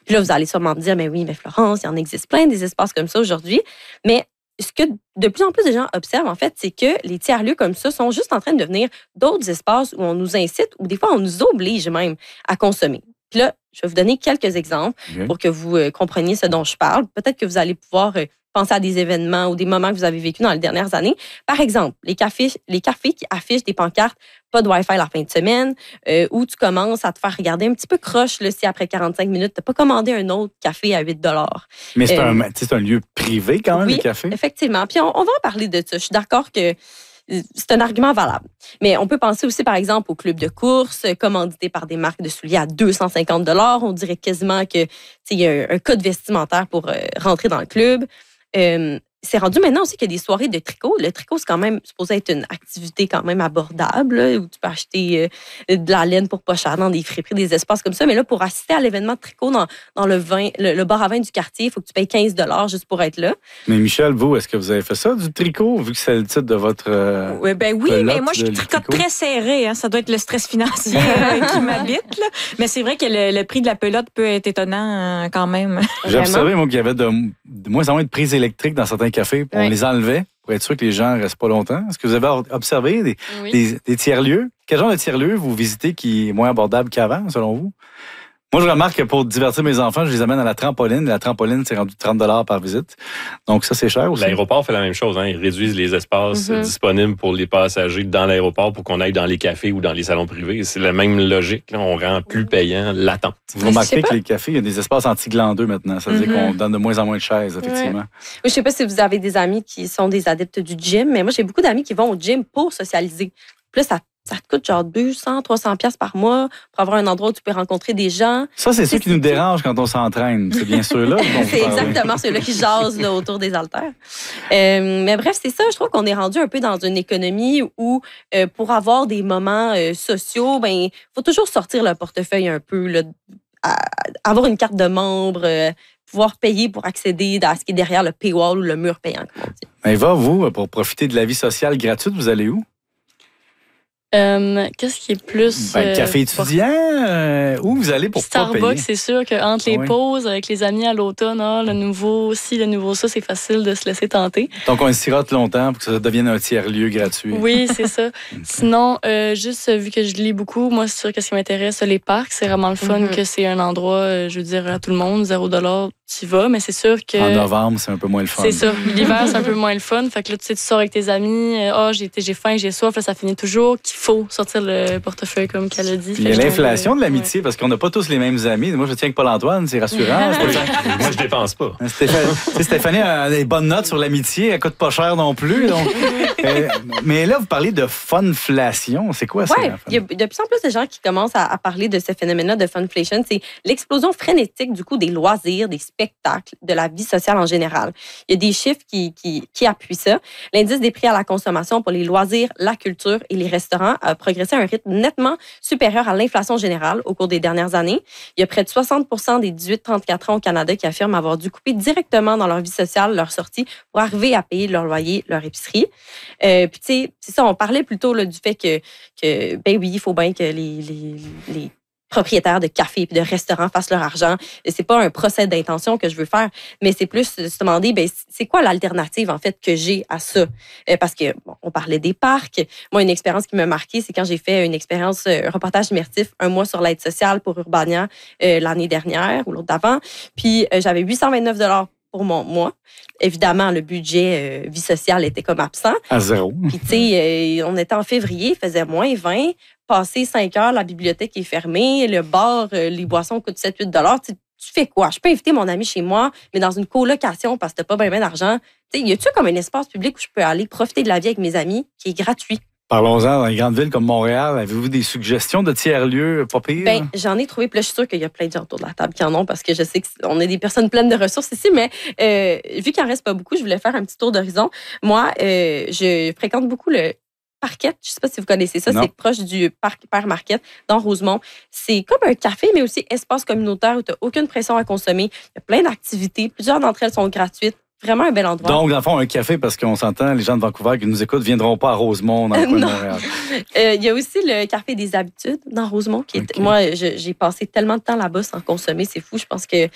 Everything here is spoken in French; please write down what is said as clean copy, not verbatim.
Puis là, vous allez sûrement me dire, mais oui, mais Florence, il en existe plein des espaces comme ça aujourd'hui. Mais ce que de plus en plus de gens observent, en fait, c'est que les tiers-lieux comme ça sont juste en train de devenir d'autres espaces où on nous incite ou des fois, on nous oblige même à consommer. Puis là, je vais vous donner quelques exemples pour que vous compreniez ce dont je parle. Peut-être que vous allez pouvoir penser à des événements ou des moments que vous avez vécus dans les dernières années. Par exemple, les cafés qui affichent des pancartes « pas de Wi-Fi la fin de semaine » où tu commences à te faire regarder un petit peu croche là, si après 45 minutes, tu n'as pas commandé un autre café à 8 $. Mais c'est un lieu privé quand même, oui, le café? Effectivement. Puis on va en parler de ça. Je suis d'accord que c'est un argument valable. Mais on peut penser aussi, par exemple, au club de course, commandité par des marques de souliers à 250 $. On dirait quasiment qu'il y a un code vestimentaire pour rentrer dans le club. C'est rendu maintenant aussi qu'il y a des soirées de tricot. Le tricot, c'est quand même supposé être une activité quand même abordable, là, où tu peux acheter de la laine pour pas cher dans des friperies, des espaces comme ça. Mais là, pour assister à l'événement de tricot dans le bar à vin du quartier, il faut que tu payes 15 $ juste pour être là. Mais Michel, vous, est-ce que vous avez fait ça, du tricot, vu que c'est le titre de votre oui, mais moi, je tricote très serré. Hein. Ça doit être le stress financier qui m'habite. Là. Mais c'est vrai que le prix de la pelote peut être étonnant quand même. J'ai observé, moi, qu'il y avait de moins en moins de prises électriques dans certains cafés. On les enlevait pour être sûr que les gens ne restent pas longtemps. Est-ce que vous avez observé des tiers-lieux? Quel genre de tiers-lieux vous visitez qui est moins abordable qu'avant, selon vous? Moi, je remarque que pour divertir mes enfants, je les amène à la trampoline. La trampoline, c'est rendu 30 $ par visite. Donc, ça, c'est cher aussi. L'aéroport fait la même chose. Hein. Ils réduisent les espaces disponibles pour les passagers dans l'aéroport pour qu'on aille dans les cafés ou dans les salons privés. C'est la même logique. Là. On rend plus payant l'attente. Vous remarquez que les cafés, il y a des espaces anti-glandeux maintenant. Ça veut dire qu'on donne de moins en moins de chaises, effectivement. Oui, je ne sais pas si vous avez des amis qui sont des adeptes du gym, mais moi, j'ai beaucoup d'amis qui vont au gym pour socialiser. Puis là, ça te coûte genre 200, 300 $ par mois pour avoir un endroit où tu peux rencontrer des gens. Ça, c'est ceux qui nous dérangent quand on s'entraîne. C'est bien ceux-là. C'est exactement ceux-là qui jasent là, autour des haltères. Mais bref, c'est ça. Je trouve qu'on est rendu un peu dans une économie où, pour avoir des moments sociaux, il faut toujours sortir le portefeuille un peu, là, avoir une carte de membre, pouvoir payer pour accéder à ce qui est derrière le paywall ou le mur payant, comme on dit. Mais vous, pour profiter de la vie sociale gratuite, vous allez où? Qu'est-ce qui est plus... café étudiant, où vous allez pour pas payer? Starbucks, c'est sûr qu'entre les pauses avec les amis à l'automne, le nouveau ça, c'est facile de se laisser tenter. Donc, on sirote longtemps pour que ça devienne un tiers-lieu gratuit. Oui, c'est ça. Sinon, juste vu que je lis beaucoup, moi, c'est sûr que ce qui m'intéresse, les parcs, c'est vraiment le fun que c'est un endroit, je veux dire, à tout le monde, 0 $, tu y vas, mais c'est sûr que... En novembre, c'est un peu moins le fun. C'est ça. L'hiver, c'est un peu moins le fun. Fait que là, tu sors avec tes amis, j'ai faim, j'ai soif, là, ça finit toujours qu'il faut sortir le portefeuille, comme qu'elle a dit. Il y a l'inflation de l'amitié, parce qu'on n'a pas tous les mêmes amis. Moi, je tiens avec Paul-Antoine, c'est rassurant. Moi, je dépense pas. Stéphanie a des bonnes notes sur l'amitié, elle coûte pas cher non plus. Donc, mais là, vous parlez de funflation. C'est quoi ça? Oui, il y a de plus en plus de gens qui commencent à parler de ce phénomène-là de funflation. C'est l'explosion frénétique du coût des loisirs, des spectacles, de la vie sociale en général. Il y a des chiffres qui appuient ça. L'indice des prix à la consommation pour les loisirs, la culture et les restaurants a progressé à un rythme nettement supérieur à l'inflation générale au cours des dernières années. Il y a près de 60 % des 18-34 ans au Canada qui affirment avoir dû couper directement dans leur vie sociale leur sortie pour arriver à payer leur loyer, leur épicerie. Puis tu sais, c'est ça, on parlait plutôt là, du fait que ben oui, il faut bien que les propriétaires de cafés et de restaurants fassent leur argent. C'est pas un procès d'intention que je veux faire, mais c'est plus se demander, c'est quoi l'alternative, en fait, que j'ai à ça? Parce que, on parlait des parcs. Moi, une expérience qui m'a marquée, c'est quand j'ai fait une expérience, un reportage immersif, 1 mois sur l'aide sociale pour Urbania l'année dernière ou l'autre d'avant. Puis, j'avais 829 $ pour mon mois. Évidemment, le budget vie sociale était comme absent. À zéro. Puis, tu sais, on était en février, il faisait moins 20. Passer 5 heures, la bibliothèque est fermée, le bar, les boissons coûtent 7-8 $. Tu fais quoi? Je peux inviter mon ami chez moi, mais dans une colocation parce que t'as pas bien d'argent. Tu sais, y a-tu comme un espace public où je peux aller profiter de la vie avec mes amis qui est gratuit? Parlons-en dans les grandes villes comme Montréal. Avez-vous des suggestions de tiers-lieux pas pires? J'en ai trouvé. Puis là, je suis sûre qu'il y a plein de gens autour de la table qui en ont parce que je sais qu'on est des personnes pleines de ressources ici. Mais vu qu'il en reste pas beaucoup, je voulais faire un petit tour d'horizon. Moi, je fréquente beaucoup le Parquette. Je ne sais pas si vous connaissez ça. Non. C'est proche du parc Hyper Market dans Rosemont. C'est comme un café, mais aussi espace communautaire où tu n'as aucune pression à consommer. Il y a plein d'activités. Plusieurs d'entre elles sont gratuites. Vraiment un bel endroit. Donc, dans le fond, un café, parce qu'on s'entend, les gens de Vancouver qui nous écoutent ne viendront pas à Rosemont, dans le coin de Montréal. Il y a aussi le Café des Habitudes dans Rosemont. Moi, j'ai passé tellement de temps là-bas sans consommer. C'est fou. Je pense que